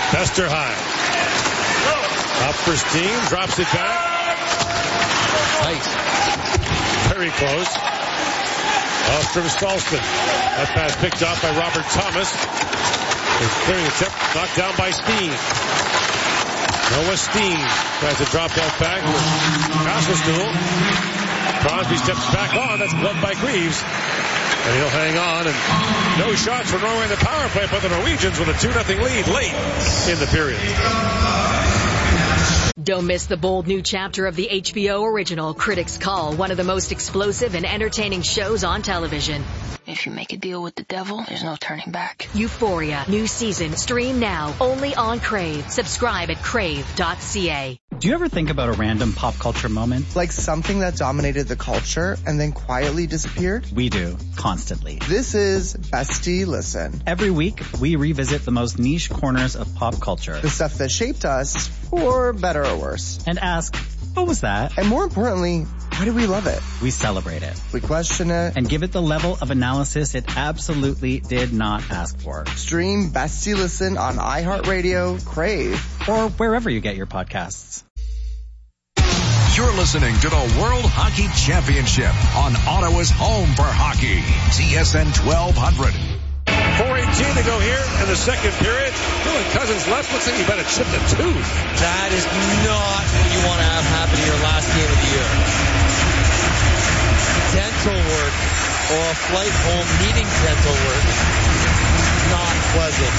Vesterheim. Up for Steen. Drops it back. Nice. Very close. Off from Stolston. That pass picked off by Robert Thomas. He's clearing the tip. Knocked down by Steen. Noah Steen tries to drop that back with Kastelstool. Crosby steps back on. That's gloved by Greaves. And he'll hang on. And no shots for Norway in the power play, but the Norwegians with a 2-0 lead late in the period. Don't miss the bold new chapter of the HBO original Critics Call, one of the most explosive and entertaining shows on television. If you make a deal with the devil, there's no turning back. Euphoria, new season, stream now, only on Crave. Subscribe at crave.ca. Do you ever think about a random pop culture moment? Like something that dominated the culture and then quietly disappeared? We do, constantly. This is Bestie Listen. Every week, we revisit the most niche corners of pop culture. The stuff that shaped us, for better or worse. And ask, what was that? And more importantly, why do we love it? We celebrate it. We question it. And give it the level of analysis it absolutely did not ask for. Stream Bestie Listen on iHeartRadio, Crave, or wherever you get your podcasts. You're listening to the World Hockey Championship on Ottawa's home for hockey, TSN 1200. 4:18 to go here in the second period. Dylan Cousins left. Looks like he better chip the tooth. That is not what you want to have happen in your last game of the year. Dental work or a flight home needing dental work, not pleasant.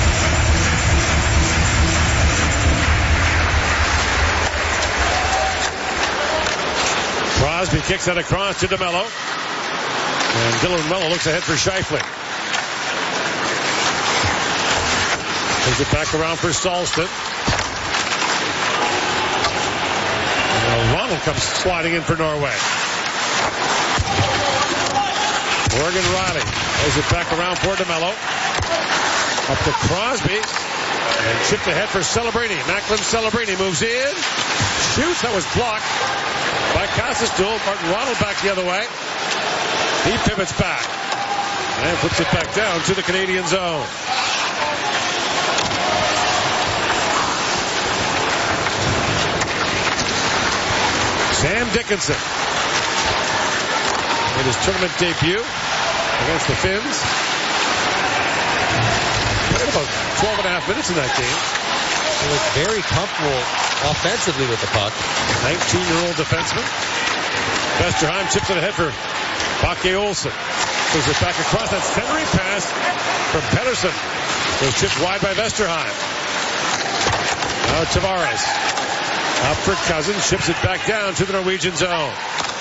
Crosby kicks that across to DeMello. And Dylan Mello looks ahead for Scheifele. Brings it back around for Stolston. And Ronald comes sliding in for Norway. Morgan Riley plays it back around for DeMello. Up to Crosby. And chipped ahead for Celebrini. Macklin Celebrini moves in. Shoots. That was blocked by Kastelstool. Martin Ronald back the other way. He pivots back. And puts it back down to the Canadian zone. Sam Dickinson in his tournament debut against the Finns. Played about 12 and a half minutes in that game. He was very comfortable offensively with the puck. 19-year-old defenseman. Vesterheim chips it ahead for Bakke Olsen. Moves it back across. That centering pass from Pettersson. Was chipped wide by Vesterheim. Now Tavares. Up for Cousins. Chips it back down to the Norwegian zone.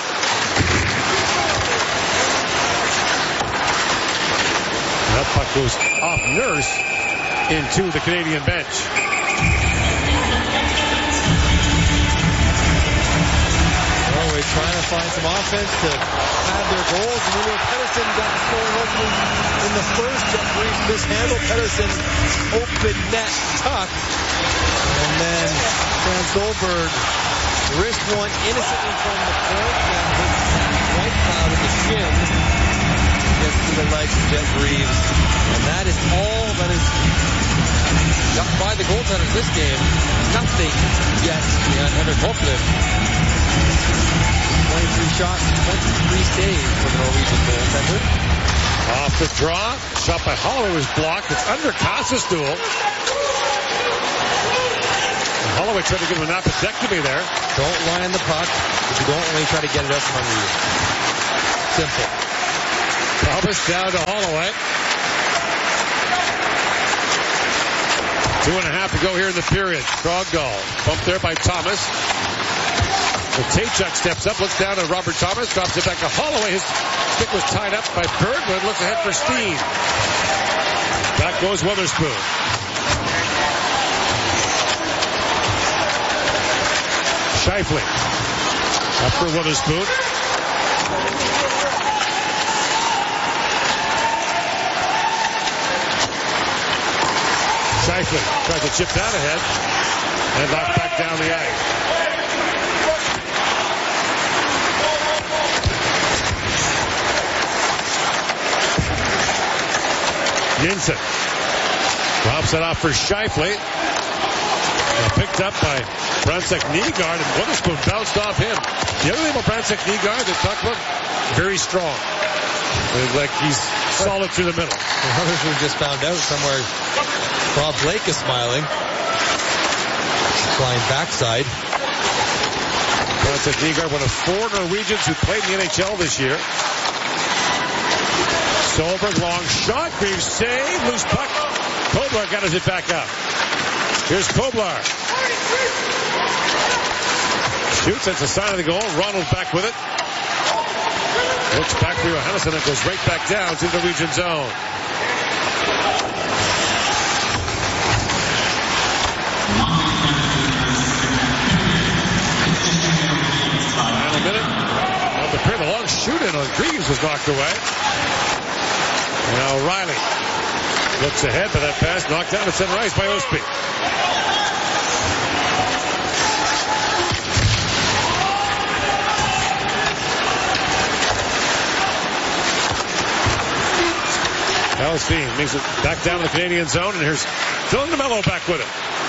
That puck goes off Nurse into the Canadian bench. Norway trying to find some offense to pad their goals. And Emil Pettersson got scoring opening in the first. Jeff Reeves mishandled Pettersson's open net tuck. And then Franz Dolberg wrist one innocently from the point. And hit White Cloud in the shin. Gets to the legs of Jeff Reeves. And that is all that is got by the goaltender this game. Nothing yet behind Henrik Hoflind. 23 shots, 23 saves for the Norwegian goaltender. Off the draw. Shot by Holloway was blocked. It's under Kastelstool. Holloway tried to give him an appendectomy there. Don't line the puck if you don't really try to get it out from under you. Simple. Thomas down to Holloway. 2.5 to go here in the period. Krogdahl bumped there by Thomas. So Tachuk steps up, looks down at Robert Thomas, drops it back to Holloway. His stick was tied up by Berglund, looks ahead for Steen. Back goes Witherspoon. Scheifele up for Witherspoon. Scheifele tried to chip that ahead and knocked back down the ice. Jensen Drops it off for Scheifele. Picked up by Brunson Nygaard, and Witherspoon bounced off him. The other thing about Brunson Nygaard that talked about, very strong. Like he's solid through the middle. Others we just found out somewhere. Rob Blake is smiling. Flying backside. Brunson Nygaard, one of 4 Norwegians who played in the NHL this year. Solberg, long shot. Greaves save. Loose puck. Koblar got it back up. Here's Koblar. Shoots. That's a sign of the goal. Ronald back with it. Looks back to Johannesson and goes right back down to the Norwegian zone. Final minute. Well, the long shoot in on Greaves was knocked away. Now Riley looks ahead, but that pass knocked down to center ice by Osby. Elstein makes it back down to the Canadian zone, and here's Phil DeMello back with it.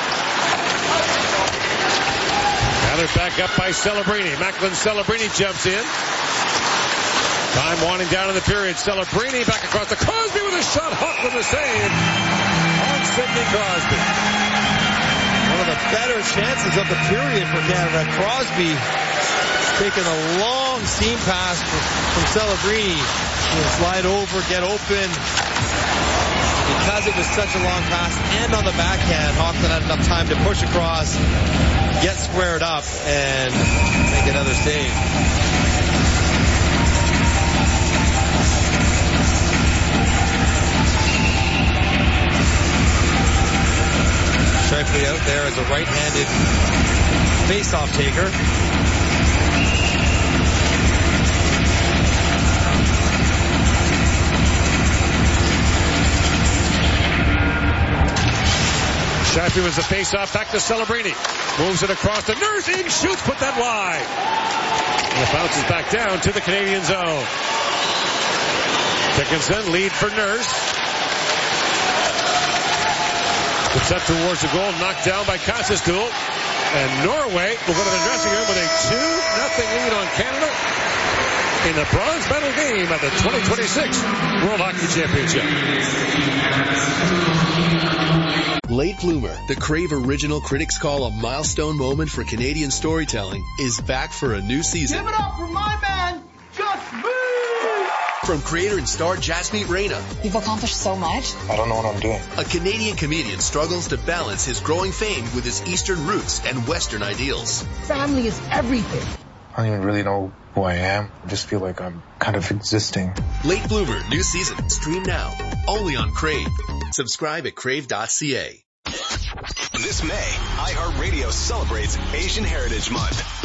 Gathered back up by Celebrini. Macklin Celebrini jumps in. Time winding down in the period. Celebrini back across to Crosby with a shot. Hawk with a save on Sidney Crosby. One of the better chances of the period for Canada. Crosby taking a long seam pass from Celebrini. He'll slide over, get open. Because it was such a long pass and on the backhand, Hawkman had enough time to push across, get squared up, and make another save. Scheifele out there as a right-handed face-off taker. Scheifele was the face-off, back to Celebrini. Moves it across to Nurse, in shoots, put that wide. And it bounces back down to the Canadian zone. Dickinson, lead for Nurse. It's up towards the goal, knocked down by Kostistul. And Norway will go to the dressing room with a 2-0 lead on Canada in the bronze medal game at the 2026 World Hockey Championship. Late Bloomer, the Crave Original Critics Call a milestone moment for Canadian storytelling, is back for a new season. Give it up for my man, Just Me! From creator and star Jasmeet Reyna. You've accomplished so much. I don't know what I'm doing. A Canadian comedian struggles to balance his growing fame with his Eastern roots and Western ideals. Family is everything. I don't even really know who I am. I just feel like I'm kind of existing. Late Bloomer, new season. Stream now. Only on Crave. Subscribe at crave.ca. This May, iHeartRadio celebrates Asian Heritage Month.